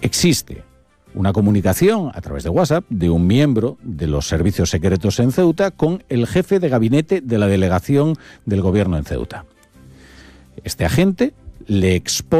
existe una comunicación a través de WhatsApp de un miembro de los servicios secretos en Ceuta con el jefe de gabinete de la delegación del gobierno en Ceuta. Este agente le expone